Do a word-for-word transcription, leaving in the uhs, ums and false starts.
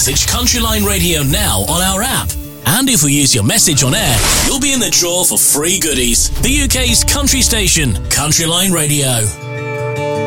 Message Countryline Radio now on our app. And if we use your message on air, you'll be in the draw for free goodies. The U K's country station, Countryline Radio.